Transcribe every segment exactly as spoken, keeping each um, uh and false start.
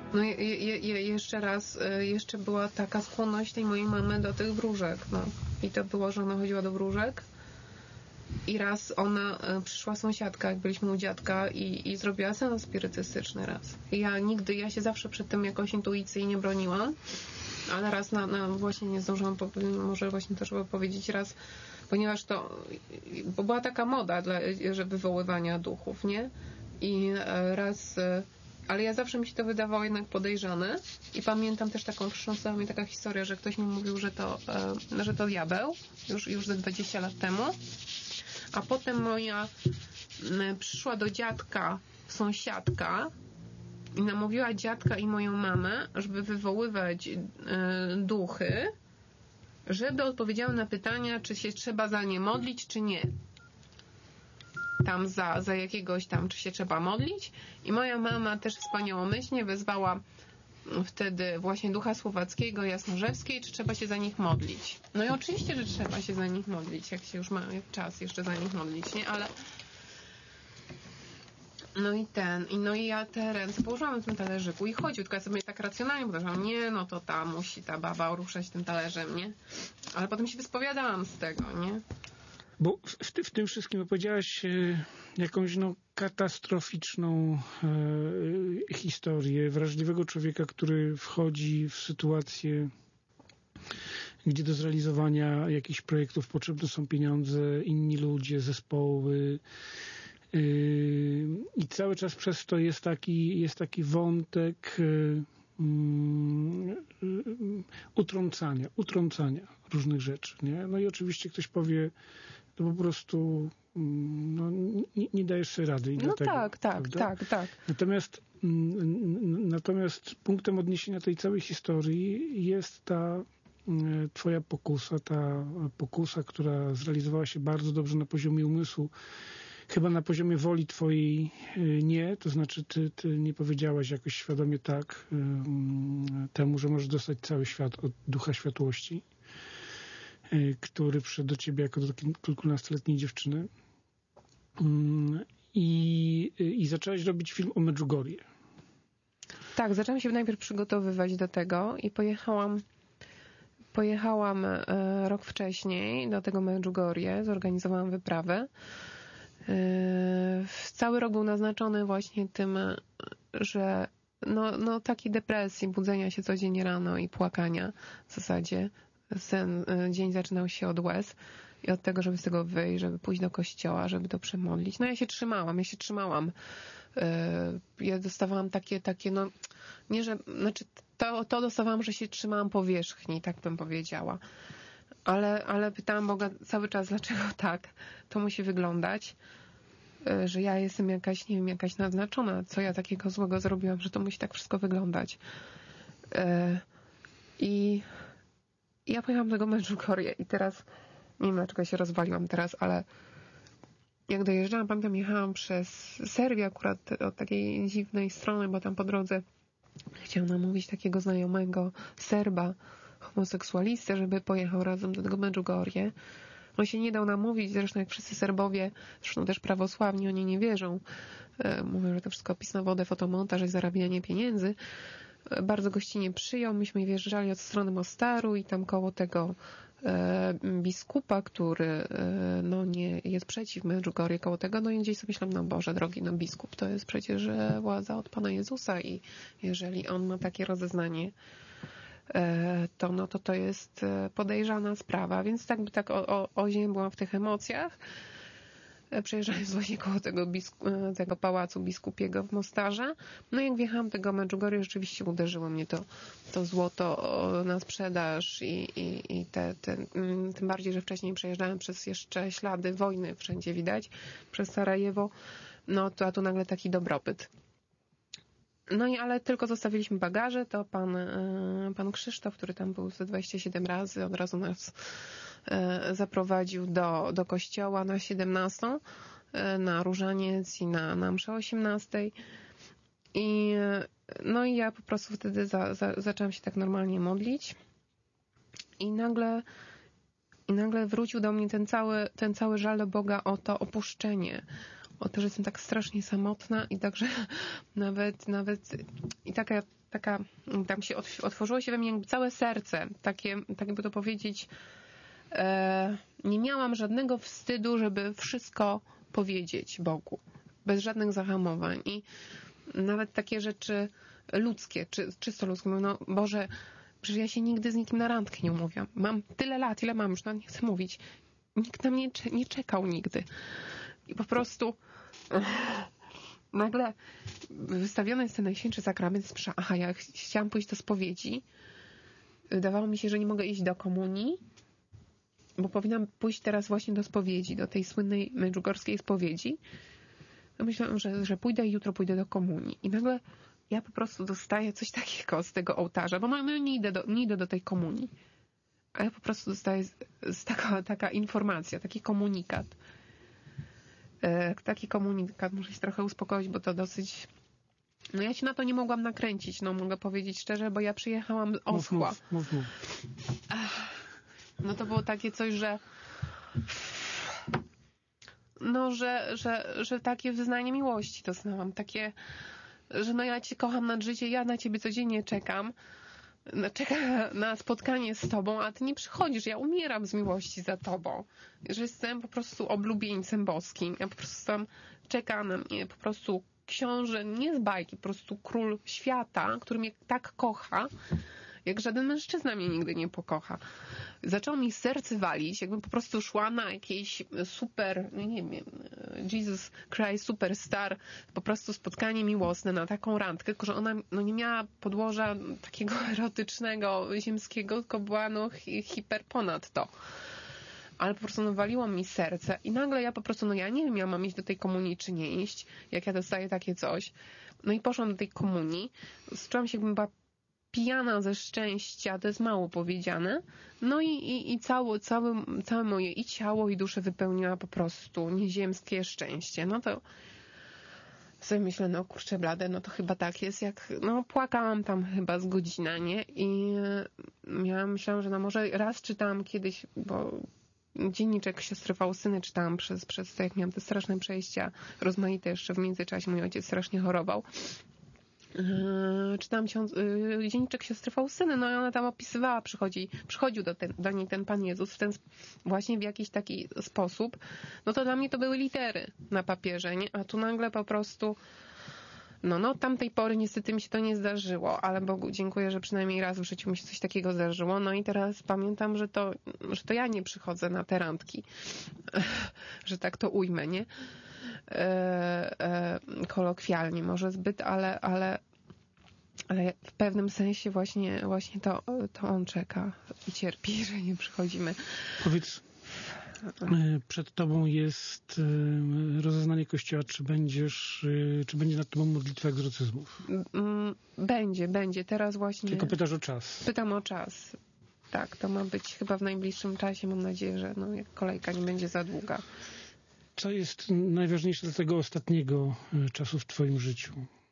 No je, je, je, jeszcze raz, jeszcze była taka skłonność tej mojej mamy do tych wróżek, no. I to było, że ona chodziła do wróżek i raz ona, przyszła sąsiadka, jak byliśmy u dziadka i, i zrobiła seans spirytystyczny raz. I ja nigdy, ja się zawsze przed tym jakoś intuicyjnie broniłam, ale raz na, na właśnie nie zdążyłam, może właśnie to trzeba powiedzieć raz, ponieważ to, bo była taka moda, dla, że wywoływania duchów, nie? I raz, ale ja zawsze mi się to wydawało jednak podejrzane i pamiętam też taką, wstrząsnęła mnie taka historia, że ktoś mi mówił, że to, że to diabeł, już, już ze dwadzieścia lat temu, a potem moja przyszła do dziadka sąsiadka i namówiła dziadka i moją mamę, żeby wywoływać duchy, żeby odpowiedziały na pytania, czy się trzeba za nie modlić, czy nie. Tam za, za jakiegoś tam, czy się trzeba modlić. I moja mama też wspaniałomyślnie wezwała wtedy właśnie ducha słowackiego, jasnorzewskiej, czy trzeba się za nich modlić. No i oczywiście, że trzeba się za nich modlić, jak się już ma czas jeszcze za nich modlić, nie? Ale no i ten, i no i ja te ręce położyłam w tym talerzyku i chodził, tylko ja sobie tak racjonalnie podeszłam, nie, no to ta musi ta baba ruszać tym talerzem, nie? Ale potem się wyspowiadałam z tego, nie? Bo w, w, w tym wszystkim opowiedziałaś e, jakąś no, katastroficzną e, historię wrażliwego człowieka, który wchodzi w sytuację, gdzie do zrealizowania jakichś projektów potrzebne są pieniądze, inni ludzie, zespoły. E, I cały czas przez to jest taki, jest taki wątek e, utrącania, utrącania różnych rzeczy, nie? No i oczywiście ktoś powie, to po prostu no, nie, nie dajesz sobie rady. I no dlatego, tak, tak, tak, tak. Natomiast, natomiast punktem odniesienia tej całej historii jest ta twoja pokusa, ta pokusa, która zrealizowała się bardzo dobrze na poziomie umysłu. Chyba na poziomie woli twojej nie, to znaczy ty, ty nie powiedziałaś jakoś świadomie tak temu, że możesz dostać cały świat od ducha światłości, który przyszedł do ciebie jako do kilkunastoletniej dziewczyny i, i zaczęłaś robić film o Medjugorje. Tak, zaczęłam się najpierw przygotowywać do tego i pojechałam pojechałam rok wcześniej do tego Medjugorje, zorganizowałam wyprawę. Cały rok był naznaczony właśnie tym, że no, no takiej depresji, budzenia się codziennie rano i płakania w zasadzie. Ten dzień zaczynał się od łez i od tego, żeby z tego wyjść, żeby pójść do kościoła, żeby to przemodlić. No ja się trzymałam, ja się trzymałam. Ja dostawałam takie, takie no, nie, że, znaczy to, to dostawałam, że się trzymałam powierzchni, tak bym powiedziała. Ale, ale pytałam Boga cały czas, dlaczego tak to musi wyglądać, że ja jestem jakaś, nie wiem, jakaś naznaczona, co ja takiego złego zrobiłam, że to musi tak wszystko wyglądać. I ja pojechałam do tego Medjugorje i teraz, nie wiem dlaczego się rozwaliłam teraz, ale jak dojeżdżałam, pamiętam, jechałam przez Serbię akurat od takiej dziwnej strony, bo tam po drodze chciałam namówić takiego znajomego Serba, homoseksualistę, żeby pojechał razem do tego Medjugorje. On się nie dał namówić, zresztą jak wszyscy Serbowie, zresztą też prawosławni, oni nie wierzą. Mówią, że to wszystko opis na wodę, fotomontaż i zarabianie pieniędzy. Bardzo gościnnie przyjął. Myśmy wjeżdżali od strony Mostaru i tam koło tego e, biskupa, który e, no nie jest przeciw Medjugorje, koło tego, no i gdzieś sobie myślałam, no Boże drogi, no biskup to jest przecież władza od Pana Jezusa i jeżeli on ma takie rozeznanie, e, to no to to jest podejrzana sprawa, więc tak by tak o, o, o ziemi byłam w tych emocjach. Przejeżdżając właśnie koło tego, bisku- tego pałacu biskupiego w Mostarze. No i jak wjechałam tego Medjugorje, rzeczywiście uderzyło mnie to, to złoto na sprzedaż i, i, i te, te, tym bardziej, że wcześniej przejeżdżałem przez jeszcze ślady wojny, wszędzie widać, przez Sarajewo, no to a tu nagle taki dobrobyt. No i ale tylko zostawiliśmy bagaże, to pan, pan Krzysztof, który tam był ze dwadzieścia siedem razy, od razu nas zaprowadził do, do kościoła na siedemnastą, na różaniec i na, na mszę osiemnastej. I, no i ja po prostu wtedy za, za, zaczęłam się tak normalnie modlić i nagle, i nagle wrócił do mnie ten cały, ten cały żal do Boga o to opuszczenie, o to, że jestem tak strasznie samotna i także nawet, nawet i taka taka, tam się otworzyło się we mnie jakby całe serce, takie, tak jakby to powiedzieć, e, nie miałam żadnego wstydu, żeby wszystko powiedzieć Bogu, bez żadnych zahamowań i nawet takie rzeczy ludzkie, czy, czysto ludzkie, no Boże, przecież ja się nigdy z nikim na randkę nie umówiłam, mam tyle lat, ile mam, już nawet nie chcę mówić, nikt na mnie nie czekał nigdy i po prostu nagle wystawiony jest ten Najświętszy Sakrament. Aha, ja ch- chciałam pójść do spowiedzi. Wydawało mi się, że nie mogę iść do komunii, bo powinnam pójść teraz właśnie do spowiedzi, do tej słynnej medjugorskiej spowiedzi. No myślałam, że, że pójdę i jutro pójdę do komunii. I nagle ja po prostu dostaję coś takiego z tego ołtarza, bo no, no nie, idę do, nie idę do tej komunii. A ja po prostu dostaję z, z taka, taka informacja, taki komunikat. Taki komunikat, muszę się trochę uspokoić, bo to dosyć... No ja się na to nie mogłam nakręcić, no mogę powiedzieć szczerze, bo ja przyjechałam oschła. Mów, mów, mów, mów. No to było takie coś, że no, że, że, że takie wyznanie miłości doznałam, takie, że no ja cię kocham nad życie, ja na ciebie codziennie czekam, czekam na spotkanie z tobą, a ty nie przychodzisz, ja umieram z miłości za tobą, że jestem po prostu oblubieńcem boskim, ja po prostu tam czeka na mnie po prostu książę, nie z bajki, po prostu król świata, który mnie tak kocha, jak żaden mężczyzna mnie nigdy nie pokocha. Zaczęło mi serce walić, jakbym po prostu szła na jakieś super, nie wiem, Jesus Christ Superstar, po prostu spotkanie miłosne na taką randkę, tylko że ona no, nie miała podłoża takiego erotycznego, ziemskiego, tylko była no, hi, hiper ponad to. Ale po prostu no, waliło mi serce i nagle ja po prostu, no ja nie wiem, ja mam iść do tej komunii czy nie iść, jak ja dostaję takie coś. No i poszłam do tej komunii, czułam się, jakbym była pijana ze szczęścia, to jest mało powiedziane. No i, i, i całe, całe, całe moje i ciało, i duszę wypełniła po prostu nieziemskie szczęście. No to sobie myślę, no kurczę blade, no to chyba tak jest, jak, no płakałam tam chyba z godzina, nie? I ja myślałam, że no może raz czytałam kiedyś, bo dzienniczek siostry Faustyny czytałam przez, przez to, jak miałam te straszne przejścia rozmaite jeszcze w międzyczasie, mój ojciec strasznie chorował. Yy, czytałam ksiądz, yy, dzienniczek siostry Faustyny, no i ona tam opisywała, przychodzi, przychodził do, ten, do niej ten Pan Jezus w ten, właśnie w jakiś taki sposób, no to dla mnie to były litery na papierze, nie? A tu nagle po prostu no, no, od tamtej pory niestety mi się to nie zdarzyło, ale Bogu dziękuję, że przynajmniej raz w życiu mi się coś takiego zdarzyło, no i teraz pamiętam, że to, że to ja nie przychodzę na te randki, że tak to ujmę, nie? E, e, kolokwialnie może zbyt, ale, ale, ale w pewnym sensie właśnie, właśnie to, to on czeka i cierpi, że nie przychodzimy. Powiedz, przed tobą jest rozeznanie Kościoła, czy będziesz, czy będzie nad tobą modlitwa egzorcyzmów? Będzie, będzie. Teraz właśnie... Tylko pytasz o czas. Pytam o czas. Tak, to ma być chyba w najbliższym czasie. Mam nadzieję, że no, jak kolejka nie będzie za długa. Co jest najważniejsze dla tego ostatniego czasu w twoim życiu?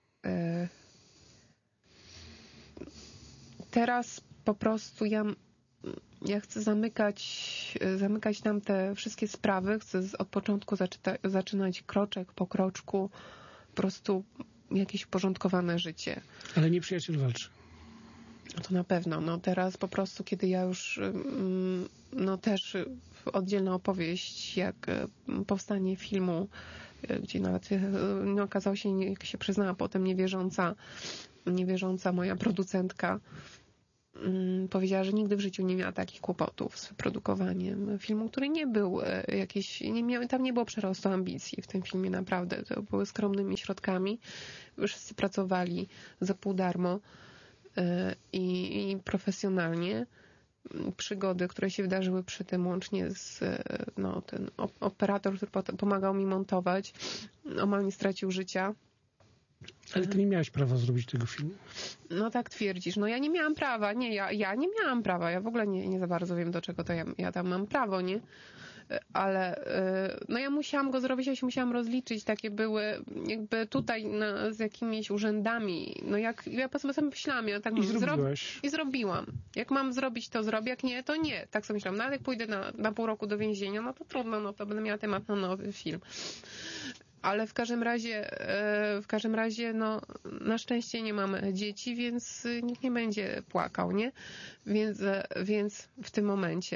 Teraz po prostu ja, ja chcę zamykać, zamykać tam te wszystkie sprawy. Chcę od początku zaczyta, zaczynać kroczek po kroczku. Po prostu jakieś uporządkowane życie. Ale nieprzyjaciel walczy. To na pewno. No teraz po prostu, kiedy ja już no też oddzielna opowieść, jak powstanie filmu, gdzie nawet no, okazało się, jak się przyznała potem niewierząca, niewierząca moja producentka, powiedziała, że nigdy w życiu nie miała takich kłopotów z produkowaniem filmu, który nie był jakiś, nie miał, tam nie było przerostu ambicji w tym filmie, naprawdę. To były skromnymi środkami. Wszyscy pracowali za pół darmo i, i profesjonalnie. Przygody, które się wydarzyły przy tym, łącznie z no, ten operator, który pomagał mi montować, omal nie stracił życia. Ale ty nie miałaś prawa zrobić tego filmu. No tak twierdzisz. No ja nie miałam prawa. Nie, ja, ja nie miałam prawa. Ja w ogóle nie, nie za bardzo wiem, do czego to ja, ja tam mam prawo, nie? Ale no ja musiałam go zrobić, ja się musiałam rozliczyć. Takie były jakby tutaj no, z jakimiś urzędami. No jak ja po sobie myślałam, ja tak I zrobiłaś. I zrobiłam. Jak mam zrobić, to zrobię. Jak nie, to nie. Tak sobie myślałam. No ale jak pójdę na, na pół roku do więzienia, no to trudno, no to będę miała temat na nowy film. ale w każdym razie, w każdym razie, no, na szczęście nie mamy dzieci, więc nikt nie będzie płakał, nie? Więc, więc w tym momencie.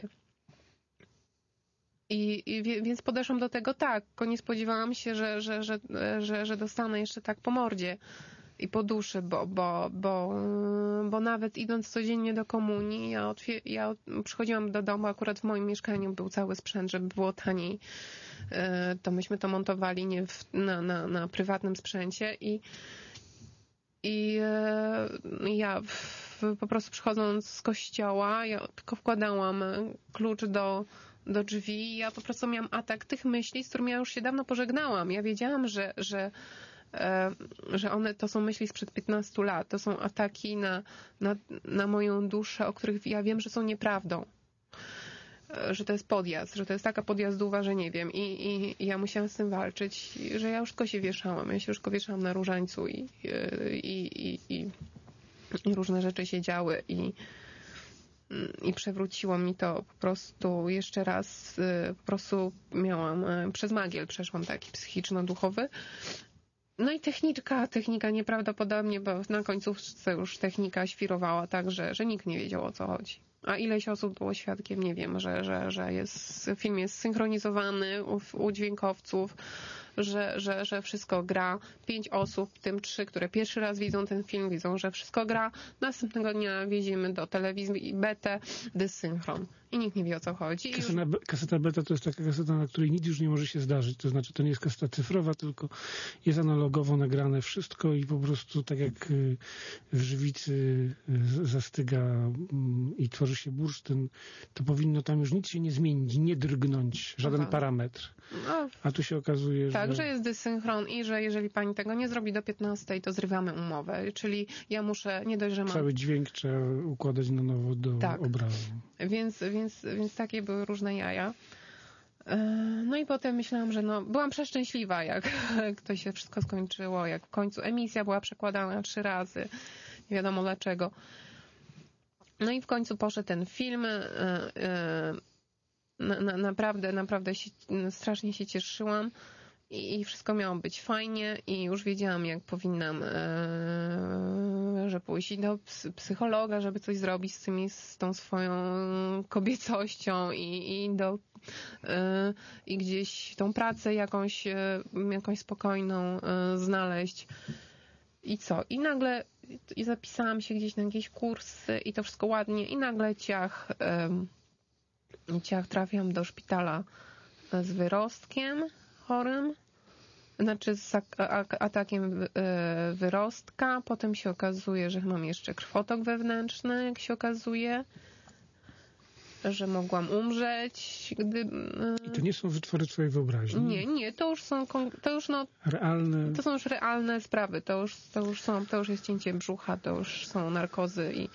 I, i więc podeszłam do tego tak, tylko nie spodziewałam się, że, że, że, że, że dostanę jeszcze tak po mordzie i po duszy, bo, bo, bo, bo nawet idąc codziennie do komunii, ja, otwier- ja przychodziłam do domu, akurat w moim mieszkaniu był cały sprzęt, żeby było taniej, to myśmy to montowali nie w, na, na, na prywatnym sprzęcie i, i ja w, po prostu przychodząc z kościoła, ja tylko wkładałam klucz do do drzwi i ja po prostu miałam atak tych myśli, z którymi ja już się dawno pożegnałam. Ja wiedziałam, że, że, e, że one to są myśli sprzed piętnastu lat. To są ataki na, na, na moją duszę, o których ja wiem, że są nieprawdą. E, że to jest podjazd, że to jest taka podjazdowa, że nie wiem. I, i, i ja musiałam z tym walczyć, że ja już tylko się wieszałam. Ja się już tylko wieszałam na różańcu i, i, i, i, i różne rzeczy się działy i I przewróciło mi to po prostu jeszcze raz, po prostu miałam, przez magiel przeszłam taki psychiczno-duchowy. No i techniczka, technika nieprawdopodobnie, bo na końcówce już technika świrowała tak, że, że nikt nie wiedział, o co chodzi. A ileś osób było świadkiem, nie wiem, że, że, że jest, film jest synchronizowany u, u dźwiękowców, że, że, że wszystko gra. Pięć osób, w tym trzy, które pierwszy raz widzą ten film, widzą, że wszystko gra. Następnego dnia wieziemy do telewizji betę, dysynchron. I nikt nie wie, o co chodzi. Kaseta, już... kaseta beta to jest taka kaseta, na której nic już nie może się zdarzyć. To znaczy, to nie jest kaseta cyfrowa, tylko jest analogowo nagrane wszystko i po prostu tak jak w żywicy zastyga i tworzy się bursztyn, to powinno tam już nic się nie zmienić, nie drgnąć, żaden Aha. parametr. No, a tu się okazuje, tak, że... że jest dysynchron i że jeżeli pani tego nie zrobi do piętnastej, to zrywamy umowę. Czyli ja muszę, nie dość, że mam... Cały dźwięk trzeba układać na nowo do tak. obrazu. Więc, więc, więc takie były różne jaja. No i potem myślałam, że no, byłam przeszczęśliwa, jak to się wszystko skończyło, jak w końcu emisja była przekładana trzy razy. Nie wiadomo dlaczego. No i w końcu poszedł ten film. Na, na, naprawdę, naprawdę się, strasznie się cieszyłam i, i wszystko miało być fajnie i już wiedziałam, jak powinnam, e, że pójść do psychologa, żeby coś zrobić z tymi, z tą swoją kobiecością i, i do e, i gdzieś tą pracę jakąś, e, jakąś spokojną e, znaleźć. I co? I nagle i zapisałam się gdzieś na jakieś kursy i to wszystko ładnie i nagle ciach e, ciach trafiam do szpitala z wyrostkiem chorym, znaczy z atakiem wyrostka. Potem się okazuje, że mam jeszcze krwotok wewnętrzny, jak się okazuje, że mogłam umrzeć. Gdy... I to nie są wytwory twojej wyobraźni? Nie, nie, to już są, to już no, realne... to są już realne sprawy, to już, to już są, to już jest cięcie brzucha, to już są narkozy i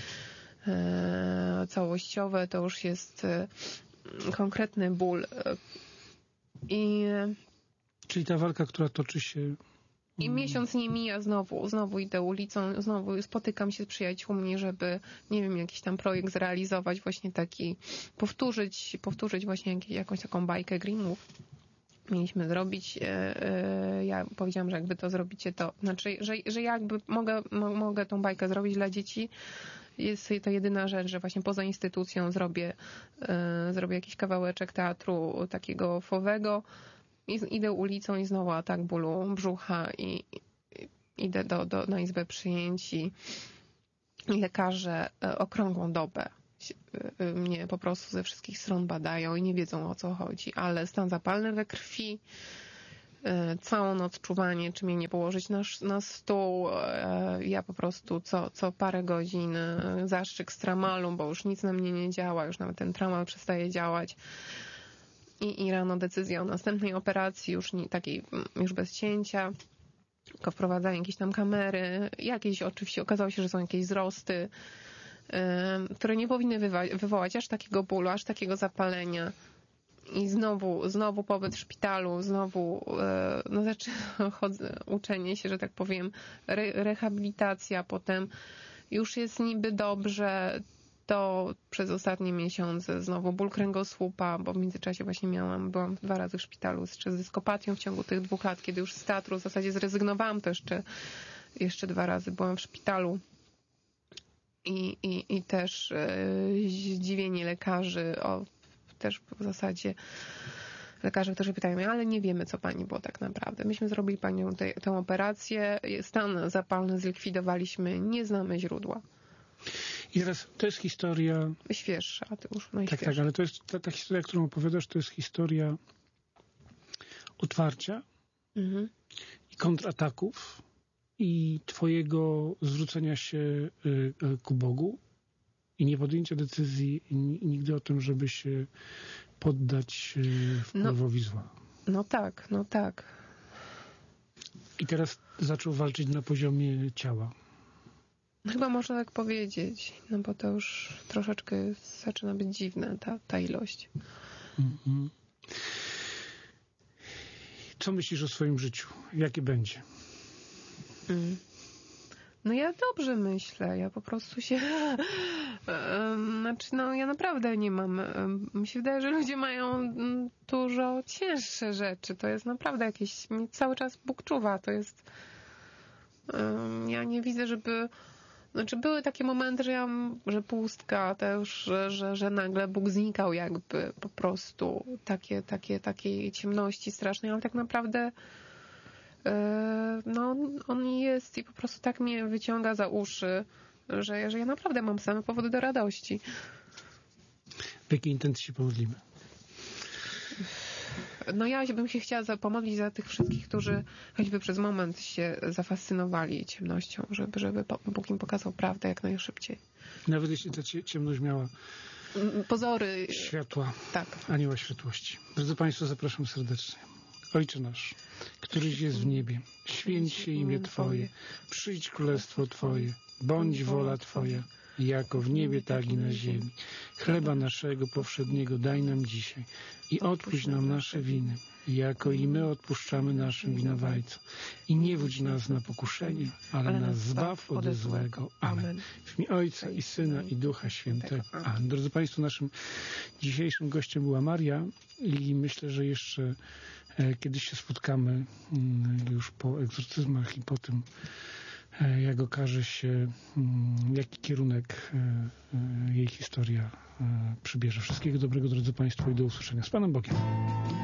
e, całościowe, to już jest e, konkretny ból. I Czyli ta walka, która toczy się... I miesiąc nie mija, znowu, znowu idę ulicą, znowu spotykam się z przyjaciółmi, żeby, nie wiem, jakiś tam projekt zrealizować, właśnie taki, powtórzyć, powtórzyć właśnie jak, jakąś taką bajkę Grimmów. Mieliśmy zrobić, ja powiedziałam, że jakby to zrobicie, to znaczy, że, że jakby mogę, mogę tą bajkę zrobić dla dzieci. Jest to jedyna rzecz, że właśnie poza instytucją zrobię, zrobię jakiś kawałeczek teatru takiego fowego. I idę ulicą i znowu atak bólu brzucha i, i idę do, do, na izbę przyjęć i lekarze okrągłą dobę mnie po prostu ze wszystkich stron badają i nie wiedzą, o co chodzi, ale stan zapalny we krwi, całą noc czuwanie, czy mnie nie położyć na, na stół, ja po prostu co, co parę godzin zastrzyk z tramalu, bo już nic na mnie nie działa, już nawet ten tramal przestaje działać. I, I rano decyzja o następnej operacji, już nie, takiej, już bez cięcia, tylko wprowadzanie jakieś tam kamery, jakieś oczywiście okazało się, że są jakieś wzrosty, yy, które nie powinny wywa- wywołać aż takiego bólu, aż takiego zapalenia. I znowu, znowu pobyt w szpitalu, znowu yy, no znaczy, chodzę, uczenie się, że tak powiem, re- rehabilitacja, potem już jest niby dobrze, to przez ostatnie miesiące znowu ból kręgosłupa, bo w międzyczasie właśnie miałam, byłam dwa razy w szpitalu jeszcze z dyskopatią w ciągu tych dwóch lat, kiedy już z teatru w zasadzie zrezygnowałam, to jeszcze, jeszcze dwa razy byłam w szpitalu. I, i, i też yy, zdziwienie lekarzy, o, też w zasadzie lekarze, którzy pytają mnie, ale nie wiemy, co pani było tak naprawdę. Myśmy zrobili panią te, tę operację, stan zapalny zlikwidowaliśmy, nie znamy źródła. I teraz to jest historia... Świeższa, a ty już Tak, najświeższa. tak, ale to jest ta, ta historia, którą opowiadasz, to jest historia otwarcia Mhm. i kontrataków i twojego zwrócenia się y, y, ku Bogu i nie podjęcia decyzji i nigdy o tym, żeby się poddać y, wpływowi zła. No tak, no tak. I teraz zaczął walczyć na poziomie ciała. Chyba można tak powiedzieć, no bo to już troszeczkę zaczyna być dziwne, ta, ta ilość. Mhm. Co myślisz o swoim życiu? Jakie będzie? Mm. No ja dobrze myślę, ja po prostu się... Znaczy, no ja naprawdę nie mam... Mi się wydaje, że ludzie mają dużo cięższe rzeczy. To jest naprawdę jakieś... Mnie cały czas Bóg czuwa. To jest... Ja nie widzę, żeby... Znaczy były takie momenty, że ja, że pustka też, że, że, że nagle Bóg znikał jakby po prostu. Takie, takie, takiej ciemności strasznej, ale tak naprawdę no on jest i po prostu tak mnie wyciąga za uszy, że, że ja naprawdę mam same powody do radości. W jakiej intencji się pomodlimy? No ja bym się chciała pomodlić za tych wszystkich, którzy choćby przez moment się zafascynowali ciemnością, żeby, żeby Bóg im pokazał prawdę jak najszybciej. Nawet jeśli ta ciemność miała pozory światła, tak. Anioła światłości. Drodzy Państwo, zapraszam serdecznie. Ojcze nasz, któryś jest w niebie, święć się imię Twoje, przyjdź królestwo Twoje, bądź wola Twoja, jako w niebie, tak i na ziemi. Chleba naszego powszedniego daj nam dzisiaj i odpuść nam nasze winy, jako i my odpuszczamy naszym winowajcom. I nie wódź nas na pokuszenie, ale nas zbaw ode złego. Amen. W imię Ojca i Syna i Ducha Świętego. Amen. Drodzy Państwo, naszym dzisiejszym gościem była Maria i myślę, że jeszcze kiedyś się spotkamy już po egzorcyzmach i po tym, jak okaże się, jaki kierunek jej historia przybierze. Wszystkiego dobrego, drodzy Państwo, i do usłyszenia. Z Panem Bogiem.